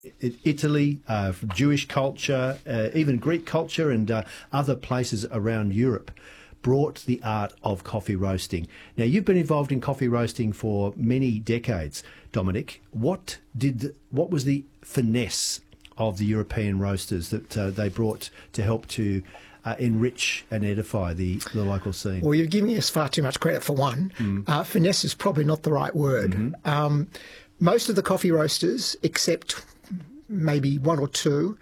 Italy, Jewish culture, even Greek culture, and other places around Europe brought the art of coffee roasting. Now, you've been involved in coffee roasting for many decades, Dominic. What was the finesse of the European roasters that they brought to help to enrich and edify the local scene? Well, you're giving us far too much credit for one. Finesse is probably not the right word. Most of the coffee roasters, except maybe one or two,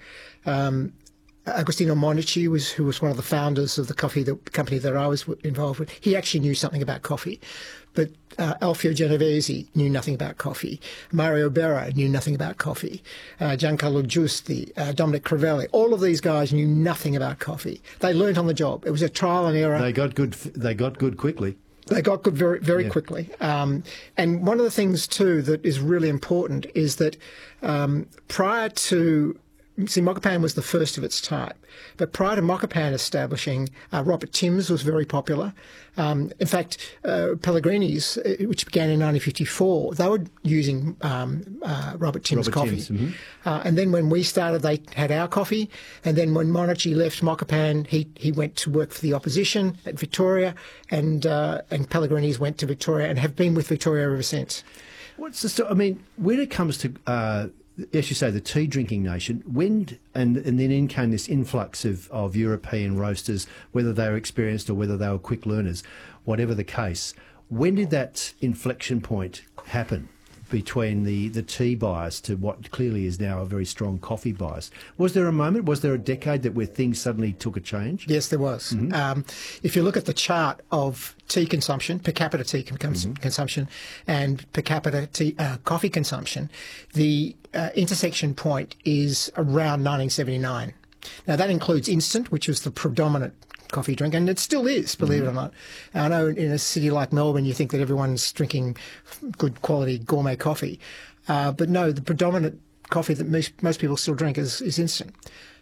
Agostino Monici, who was one of the founders of the company that I was involved with. He actually knew something about coffee. But Alfio Genovese knew nothing about coffee. Mario Berra knew nothing about coffee. Giancarlo Giusti, Dominic Crivelli, all of these guys knew nothing about coffee. They learnt on the job. It was a trial and error. They got good quickly. They got good very quickly. And one of the things, too, that is really important is that prior to... See, Mokapan was the first of its type. But prior to Mokapan establishing, Robert Timms was very popular. In fact, Pellegrini's, which began in 1954, they were using Robert Timms coffee. And then when we started, they had our coffee. And then when Monici left Mokapan, he went to work for the opposition at Victoria, and Pellegrini's went to Victoria and have been with Victoria ever since. What's the story? I mean, when it comes to... as you say, the tea drinking nation, and then in came this influx of European roasters, whether they were experienced or whether they were quick learners, whatever the case. When did that inflection point happen between the tea bias to what clearly is now a very strong coffee bias? Was there a moment, was there a decade where things suddenly took a change? Yes, there was. If you look at the chart of tea consumption, per capita tea consumption, and per capita coffee consumption, the intersection point is around 1979. Now, that includes instant, which was the predominant coffee drink, and it still is, believe it or not. I know in a city like Melbourne, you think that everyone's drinking good quality gourmet coffee, but no, the predominant coffee that most people still drink is instant.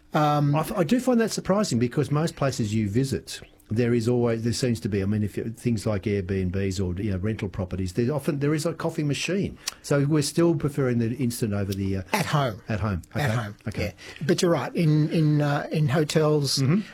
I do find that surprising because most places you visit, there seems to be. I mean, if things like Airbnbs or rental properties, there is a coffee machine. So we're still preferring the instant over the at home. At home. Okay. At home. Okay. Yeah. But you're right. In hotels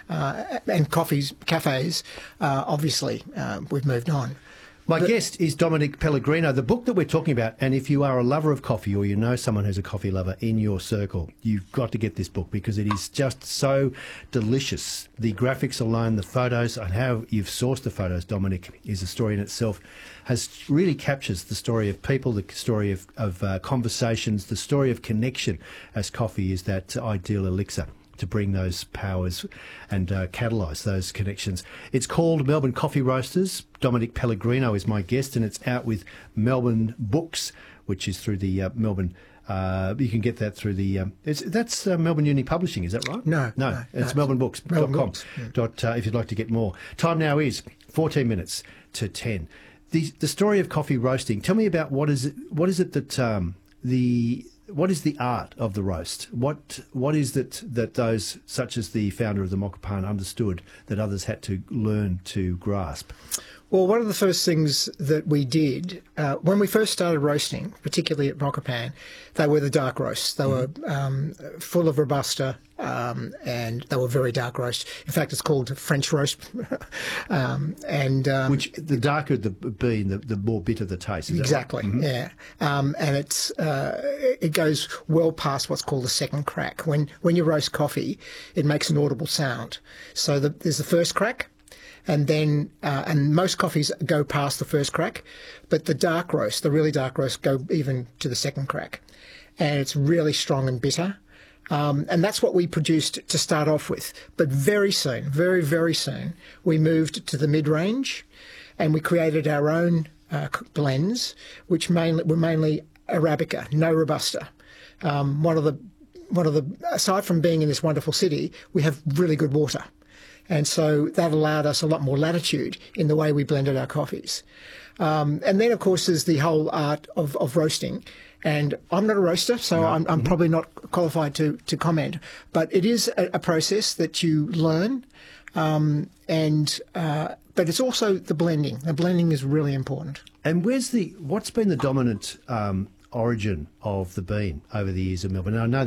and cafes, obviously we've moved on. My guest is Dominic Pellegrino. The book that we're talking about, and if you are a lover of coffee or you know someone who's a coffee lover in your circle, you've got to get this book because it is just so delicious. The graphics alone, the photos, and how you've sourced the photos, Dominic, is a story in itself. Really captures the story of people, the story of conversations, the story of connection, as coffee is that ideal elixir to bring those powers and catalyse those connections. It's called Melbourne Coffee Roasters. Dominic Pellegrino is my guest, and it's out with Melbourne Books, which is through the Melbourne... you can get that through the... that's Melbourne Uni Publishing, is that right? No. It's melbournebooks.com if you'd like to get more. Time now is 14 minutes to 10. The story of coffee roasting. Tell me about what is it that... What is the art of the roast? What is it that those, such as the founder of the Mokapan, understood that others had to learn to grasp? Well, one of the first things that we did when we first started roasting, particularly at Mokapan, they were the dark roasts. They were full of Robusta, and they were very dark roast. In fact, it's called French roast. Which the darker the bean, the more bitter the taste. Is exactly, that right? Yeah. And it goes well past what's called the second crack. When you roast coffee, it makes an audible sound. So there's the first crack. And then, and most coffees go past the first crack, but the dark roast, the really dark roast, go even to the second crack. And it's really strong and bitter. And that's what we produced to start off with. But very soon, very, very soon, we moved to the mid-range and we created our own blends, which were mainly Arabica, no Robusta. One of the, aside from being in this wonderful city, we have really good water. And so that allowed us a lot more latitude in the way we blended our coffees. And then, of course, there's the whole art of roasting. And I'm not a roaster, so I'm probably not qualified to comment. But it is a process that you learn. But it's also the blending. The blending is really important. And what's been the dominant origin of the bean over the years of Melbourne. And I know